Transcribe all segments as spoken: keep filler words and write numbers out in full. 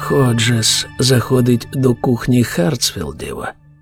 Ходжес заходить до кухні Хартсфілдів.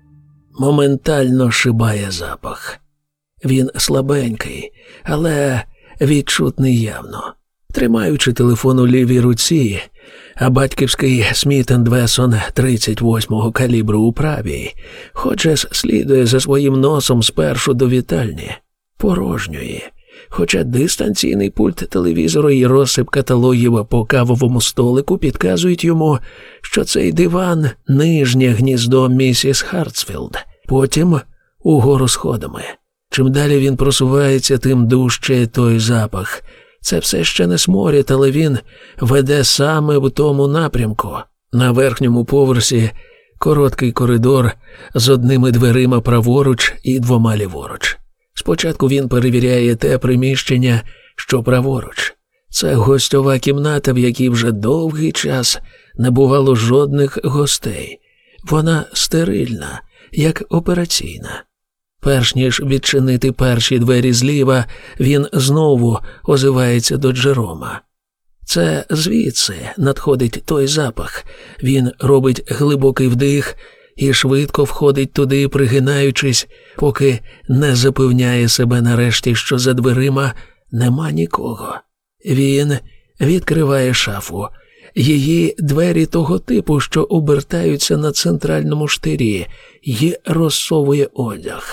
Моментально шибає запах. Він слабенький, але відчутний явно. Тримаючи телефон у лівій руці, а батьківський Сміт енд Вессон тридцять восьмого калібру у правій, Ходжес слідує за своїм носом спершу до вітальні. Порожньої. Хоча дистанційний пульт телевізора і розсип каталогів по кавовому столику підказують йому, що цей диван – нижнє гніздо місіс Хартсфілд. Потім угору сходами. Чим далі він просувається, тим дужче той запах. Це все ще не сморід, але він веде саме в тому напрямку. На верхньому поверсі короткий коридор з одними дверима праворуч і двома ліворуч. Спочатку він перевіряє те приміщення, що праворуч. Це гостьова кімната, в якій вже довгий час не бувало жодних гостей. Вона стерильна, як операційна. Перш ніж відчинити перші двері зліва, він знову озивається до Джерома. Це звідси надходить той запах. Він робить глибокий вдих і швидко входить туди, пригинаючись, поки не запевняє себе нарешті, що за дверима нема нікого. Він відкриває шафу. Її двері того типу, що обертаються на центральному штирі, і розсовує одяг.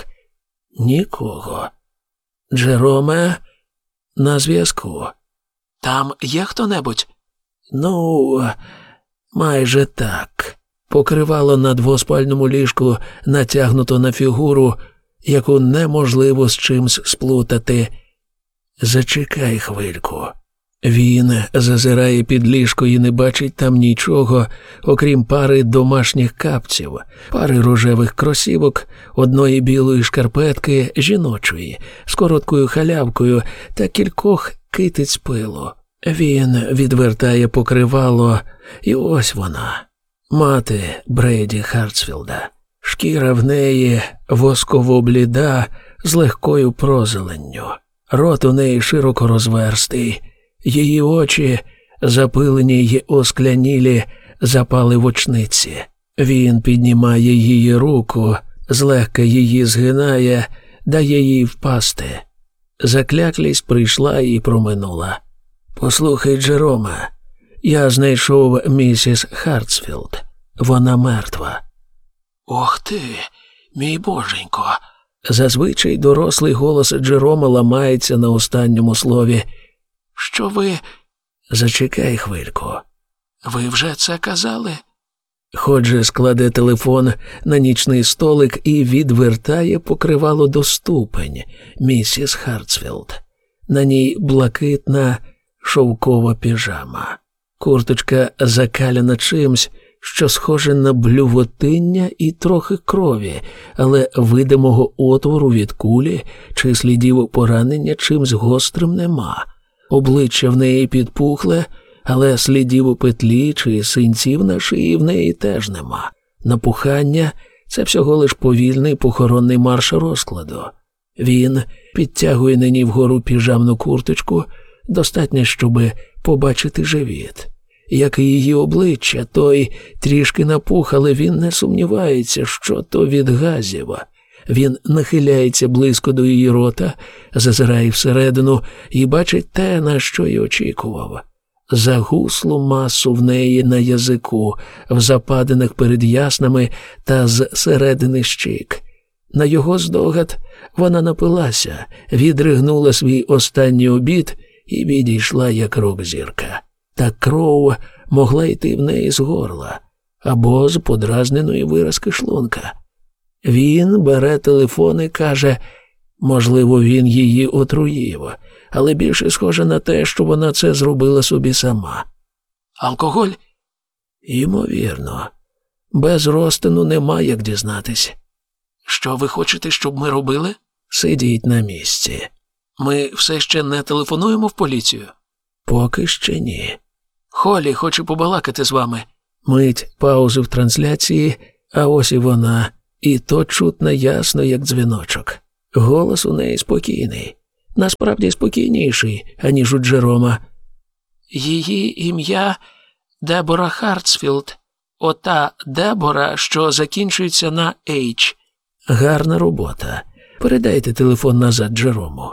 Нікого. Джероме, на зв'язку. Там є хто-небудь? Ну, майже так. Покривало на двоспальному ліжку натягнуто на фігуру, яку неможливо з чимсь сплутати. Зачекай хвильку. Він зазирає під ліжко і не бачить там нічого, окрім пари домашніх капців, пари рожевих кросівок, одної білої шкарпетки жіночої, з короткою халявкою та кількох китиць пилу. Він відвертає покривало, і ось вона. Мати Брейді Хартсфілда. Шкіра в неї восково-бліда з легкою прозеленню. Рот у неї широко розверстий. Її очі, запилені й осклянілі, запали в очниці. Він піднімає її руку, злегка її згинає, дає їй впасти. Закляклість прийшла і проминула. «Послухай, Джероме, я знайшов місіс Хартсфілд. Вона мертва». «Ох ти, мій боженько!» Зазвичай дорослий голос Джерома ламається на останньому слові. «Що ви...» «Зачекай хвильку. Ви вже це казали?» Ходжес кладе телефон на нічний столик і відвертає покривало до ступень місіс Хартсфілд. На ній блакитна шовкова піжама. Курточка закаляна чимсь, що схоже на блювотиння і трохи крові, але видимого отвору від кулі чи слідів поранення чимсь гострим нема. Обличчя в неї підпухле, але слідів у петлі чи синців на шиї в неї теж нема. Напухання – це всього лиш повільний похоронний марш розкладу. Він підтягує нині вгору піжамну курточку, достатньо, щоби побачити живіт. Як і її обличчя, той трішки напух, але він не сумнівається, що то від газів. Він нахиляється близько до її рота, зазирає всередину і бачить те, на що й очікував. Загуслу масу в неї на язику, в западинах перед яснами та з середини щік. На його здогад вона напилася, відригнула свій останній обід і відійшла як рок-зірка. Та кров могла йти в неї з горла або з подразненої виразки шлунка. Він бере телефон і каже, можливо, він її отруїв, але більше схоже на те, що вона це зробила собі сама. Алкоголь? Ймовірно. Без розтину нема як дізнатись. Що ви хочете, щоб ми робили? Сидіть на місці. Ми все ще не телефонуємо в поліцію? Поки ще ні. Холі хоче побалакати з вами. Мить паузи в трансляції, а ось і вона. І то чутно ясно, як дзвіночок. Голос у неї спокійний. Насправді спокійніший, аніж у Джерома. Її ім'я Дебора Хартсфілд. Ота Дебора, що закінчується на H. Гарна робота. Передайте телефон назад Джерому.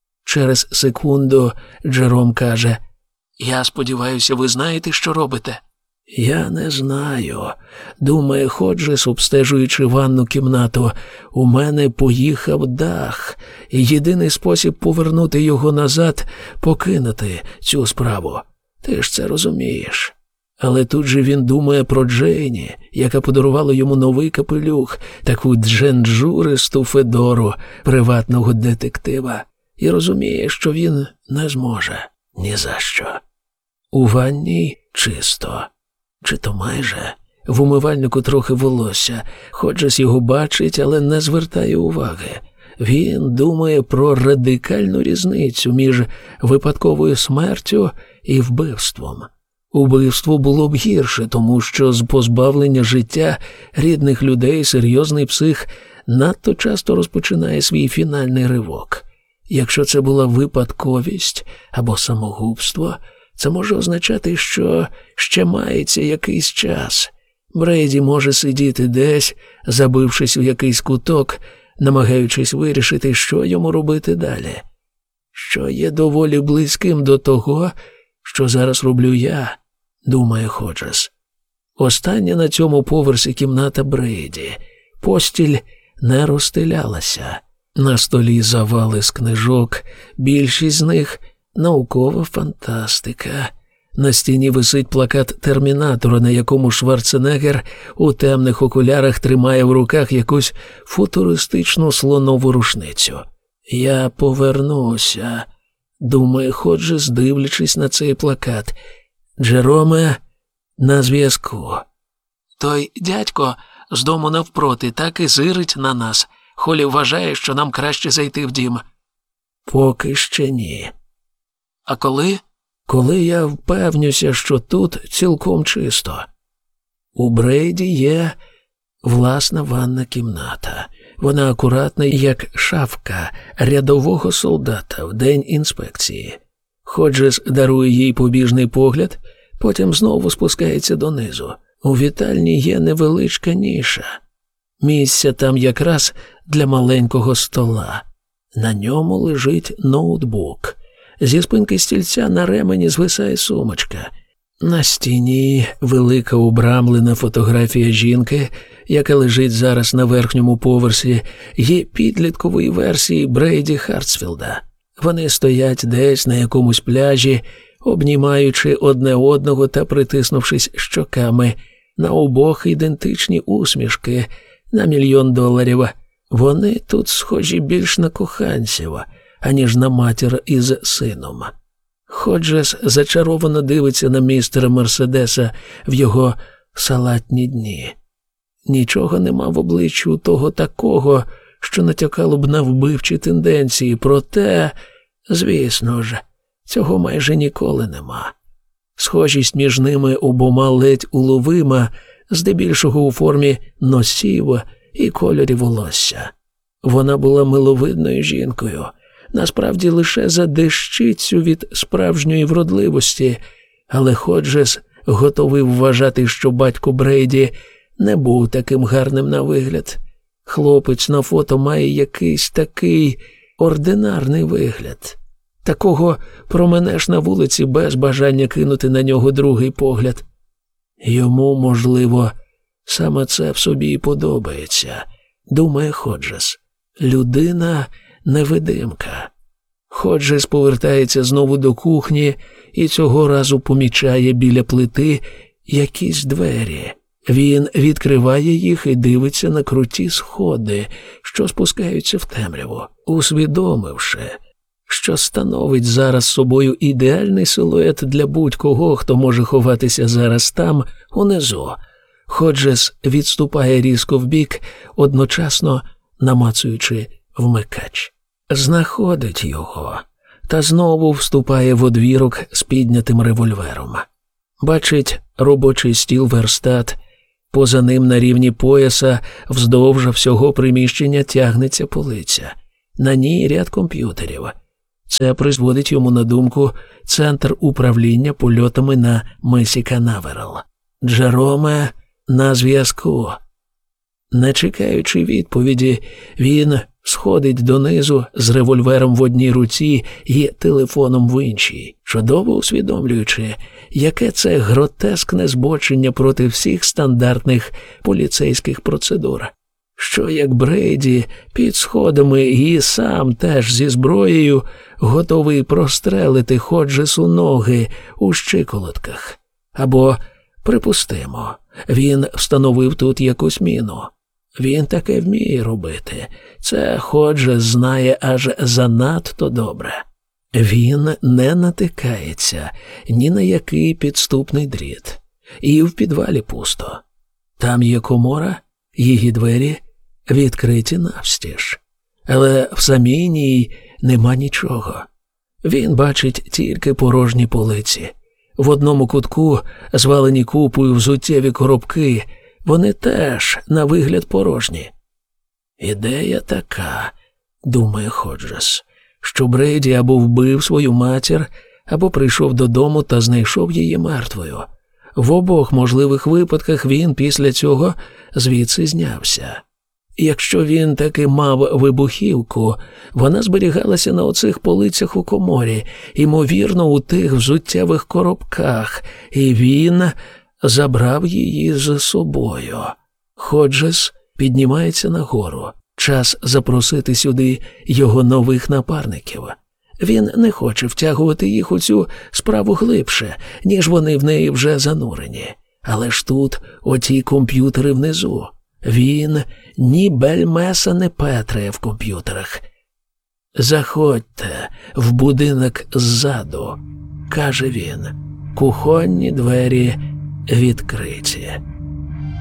Через секунду Джером каже: «Я сподіваюся, ви знаєте, що робите?» «Я не знаю. Думає Ходжес, обстежуючи ванну кімнату. У мене поїхав дах. І єдиний спосіб повернути його назад – покинути цю справу. Ти ж це розумієш». Але тут же він думає про Джейні, яка подарувала йому новий капелюх, таку дженджуристу федору приватного детектива, і розуміє, що він не зможе ні за що. У ванні чисто. Чи то майже. В умивальнику трохи волосся. Ходжес його бачить, але не звертає уваги. Він думає про радикальну різницю між випадковою смертю і вбивством. Убивство було б гірше, тому що з позбавлення життя рідних людей серйозний псих надто часто розпочинає свій фінальний ривок. Якщо це була випадковість або самогубство, це може означати, що ще мається якийсь час. Брейді може сидіти десь, забившись у якийсь куток, намагаючись вирішити, що йому робити далі. Що є доволі близьким до того, що зараз роблю я, думає Ходжес. Остання на цьому поверсі кімната Брейді. Постіль не розстелялася. На столі завали з книжок, більшість з них – наукова фантастика. На стіні висить плакат Термінатора, на якому Шварценеггер у темних окулярах тримає в руках якусь футуристичну слонову рушницю. «Я повернуся», думає Ходжес, дивлячись на цей плакат. Джероме на зв'язку. «Той дядько з дому навпроти так і зирить на нас. Холі вважає, що нам краще зайти в дім». «Поки ще ні». «А коли?» «Коли я впевнюся, що тут цілком чисто». У Брейді є власна ванна кімната. Вона акуратна, як шафка рядового солдата в день інспекції. Ходжес дарує їй побіжний погляд, потім знову спускається донизу. У вітальні є невеличка ніша. Місця там якраз для маленького стола. На ньому лежить ноутбук. Зі спинки стільця на ремені звисає сумочка. На стіні велика обрамлена фотографія жінки, яка лежить зараз на верхньому поверсі, є підліткової версії Брейді Хартсфілда. Вони стоять десь на якомусь пляжі, обнімаючи одне одного та притиснувшись щоками. На обох ідентичні усмішки на мільйон доларів. Вони тут схожі більш на коханців, аніж на матір із сином. Ходжес зачаровано дивиться на містера Мерседеса в його салатні дні. Нічого нема в обличчю того такого, що натякало б на вбивчі тенденції, проте, звісно ж, цього майже ніколи нема. Схожість між ними обома ледь уловима, здебільшого у формі носів і кольорі волосся. Вона була миловидною жінкою, насправді лише за дещицю від справжньої вродливості, але Ходжес готовий вважати, що батько Брейді не був таким гарним на вигляд. Хлопець на фото має якийсь такий ординарний вигляд. Такого променеш на вулиці без бажання кинути на нього другий погляд. Йому, можливо, саме це в собі і подобається, думає Ходжес. Людина – невидимка. Ходжес повертається знову до кухні і цього разу помічає біля плити якісь двері. Він відкриває їх і дивиться на круті сходи, що спускаються в темряву, усвідомивши, що становить зараз собою ідеальний силует для будь-кого, хто може ховатися зараз там, унизу. Ходжес відступає різко вбік, одночасно намацуючи вмикач. Знаходить його та знову вступає в одвірок з піднятим револьвером. Бачить робочий стіл-верстат, поза ним на рівні пояса вздовж всього приміщення тягнеться полиця. На ній ряд комп'ютерів. Це призводить йому на думку центр управління польотами на мисі Канаверал. Джероме на зв'язку. Не чекаючи відповіді, він сходить донизу з револьвером в одній руці і телефоном в іншій, чудово усвідомлюючи, яке це гротескне збочення проти всіх стандартних поліцейських процедур. Що як Брейді під сходами і сам теж зі зброєю готовий прострелити Ходжесу ноги у щиколотках. Або, припустимо, він встановив тут якусь міну. Він таке вміє робити. Це Ходжес знає аж занадто добре. Він не натикається ні на який підступний дріт. І в підвалі пусто. Там є комора, її двері відкриті навстіж. Але в самій ній нема нічого. Він бачить тільки порожні полиці. В одному кутку звалені купою взуттєві коробки, вони теж на вигляд порожні. Ідея така, думає Ходжес, що Брейді або вбив свою матір, або прийшов додому та знайшов її мертвою. В обох можливих випадках він після цього звідси знявся. Якщо він таки мав вибухівку, вона зберігалася на оцих полицях у коморі, ймовірно, у тих взуттєвих коробках, і він забрав її з собою. Ходжес піднімається нагору. Час запросити сюди його нових напарників. Він не хоче втягувати їх у цю справу глибше, ніж вони в неї вже занурені. Але ж тут оті комп'ютери внизу. Він ні бельмеса не петрає в комп'ютерах. «Заходьте в будинок ззаду», – каже він. Кухонні двері відкриті.